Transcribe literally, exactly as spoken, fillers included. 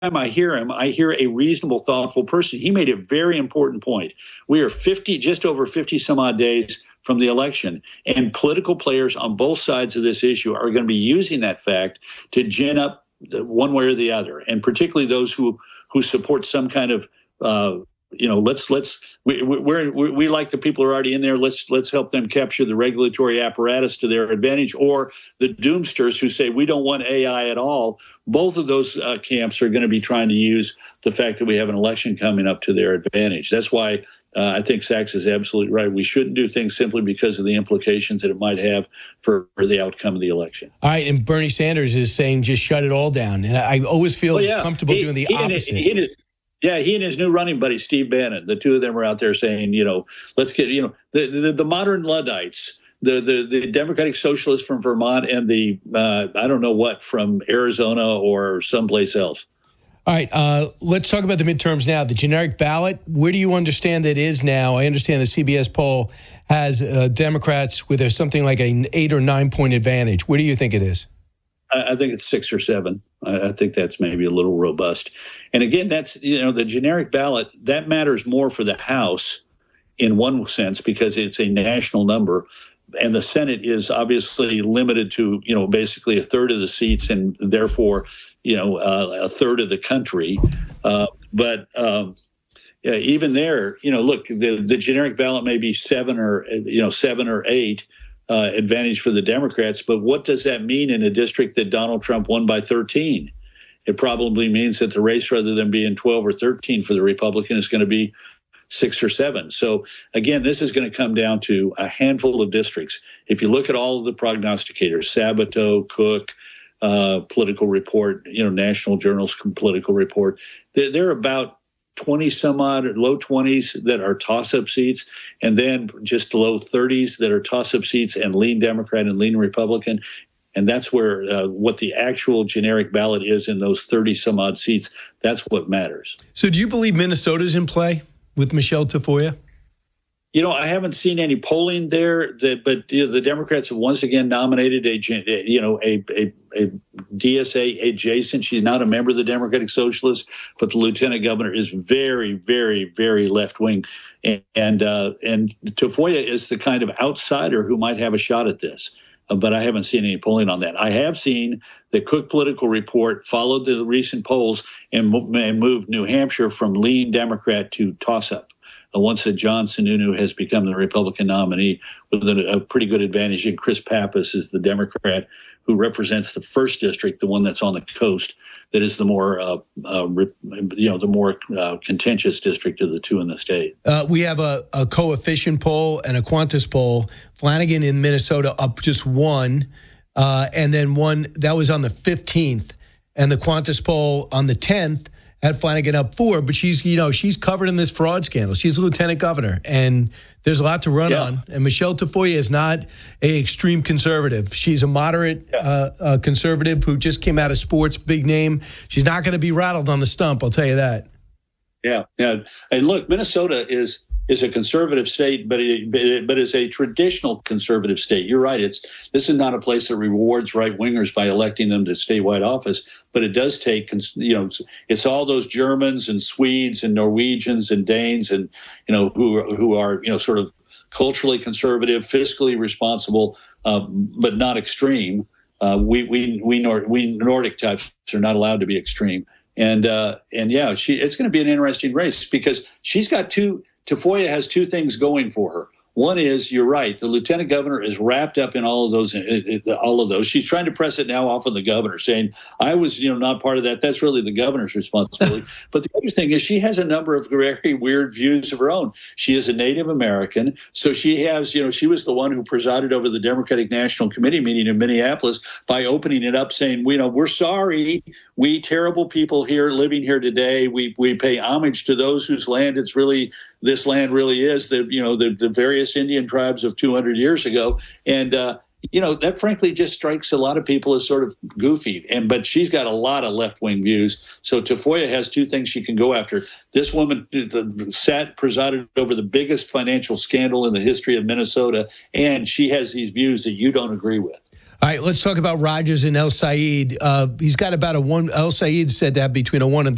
I hear him, I hear a reasonable, thoughtful person. He made a very important point. We are fifty, just over fifty some odd days from the election, and political players on both sides of this issue are going to be using that fact to gin up one way or the other, and particularly those who who support some kind of uh, you know, let's let's we we're, we we like the people who are already in there. Let's let's help them capture the regulatory apparatus to their advantage, or the doomsters who say we don't want A I at all. Both of those uh, camps are going to be trying to use the fact that we have an election coming up to their advantage. That's why uh, I think Sachs is absolutely right. We shouldn't do things simply because of the implications that it might have for, for the outcome of the election. All right, and Bernie Sanders is saying just shut it all down, and I always feel well, yeah. comfortable he, doing the he opposite. He, he Yeah, he and his new running buddy, Steve Bannon, the two of them are out there saying, you know, let's get, you know, the the, the modern Luddites, the, the the Democratic Socialists from Vermont and the, uh, I don't know what, from Arizona or someplace else. All right, uh, let's talk about the midterms now. The generic ballot, where do you understand that is now? I understand the C B S poll has uh, Democrats with a, something like an eight or nine point advantage. Where do you think it is? I think it's six or seven. I think that's maybe a little robust. And again, that's, you know, the generic ballot, that matters more for the House in one sense because it's a national number. And the Senate is obviously limited to, you know, basically a third of the seats and therefore, you know, uh, a third of the country. Uh, but um, yeah, even there, you know, look, the, the generic ballot may be seven or, you know, seven or eight. Uh, advantage for the Democrats, but what does that mean in a district that Donald Trump won by thirteen? It probably means that the race, rather than being twelve or thirteen for the Republican, is going to be six or seven. So again, this is going to come down to a handful of districts. If you look at all of the prognosticators, Sabato, Cook, uh, Political Report, you know, National Journal's Political Report, they're, they're about twenty some odd, low twenties that are toss-up seats, and then just low thirties that are toss-up seats and lean Democrat and lean Republican. And that's where uh, what the actual generic ballot is in those thirty some odd seats. That's what matters. So do you believe Minnesota's in play with Michelle Tafoya? You know, I haven't seen any polling there, that, but you know, the Democrats have once again nominated a, you know, a, a, a D S A adjacent. She's not a member of the Democratic Socialists, but the lieutenant governor is very, very, very left wing, and and, uh, and Tafoya is the kind of outsider who might have a shot at this. Uh, but I haven't seen any polling on that. I have seen the Cook Political Report followed the recent polls and, mo- and moved New Hampshire from lean Democrat to toss-up. Once that John Sununu has become the Republican nominee with a, a pretty good advantage, and Chris Pappas is the Democrat who represents the first district, the one that's on the coast, that is the more, uh, uh, you know, the more uh, contentious district of the two in the state. Uh, we have a, a coefficient poll and a Qantas poll. Flanagan in Minnesota up just one, uh, and then one that was on the fifteenth, and the Qantas poll on the tenth. Had Flanagan up four, but she's, you know, she's covered in this fraud scandal. She's a lieutenant governor, and there's a lot to run yeah. on. And Michelle Tafoya is not a extreme conservative. She's a moderate yeah. uh, uh, conservative who just came out of sports, big name. She's not going to be rattled on the stump, I'll tell you that. Yeah, yeah. And look, Minnesota is is a conservative state, but it, but is a traditional conservative state. You're right. It's this is not a place that rewards right wingers by electing them to statewide office, but it does take, you know, it's all those Germans and Swedes and Norwegians and Danes and, you know, who who are, you know, sort of culturally conservative, fiscally responsible, uh, but not extreme. Uh, we we we Nord, we Nordic types are not allowed to be extreme. And uh, and yeah, she it's going to be an interesting race because she's got two. Tafoya has two things going for her. One is, you're right, the lieutenant governor is wrapped up in all of those. All of those. She's trying to press it now off on the governor, saying, "I was, you know, not part of that. That's really the governor's responsibility." But the other thing is, she has a number of very weird views of her own. She is a Native American, so she has, you know, she was the one who presided over the Democratic National Committee meeting in Minneapolis by opening it up, saying, "We know we're sorry, we terrible people here living here today. We we pay homage to those whose land it's really." This land really is the, you know, the, the various Indian tribes of two hundred years ago. And, uh, you know, that frankly just strikes a lot of people as sort of goofy. And but she's got a lot of left wing views. So Tafoya has two things she can go after. This woman sat, presided over the biggest financial scandal in the history of Minnesota. And she has these views that you don't agree with. All right, let's talk about Rogers and El Said. Uh, he's got about a one. El Said said to have between a one and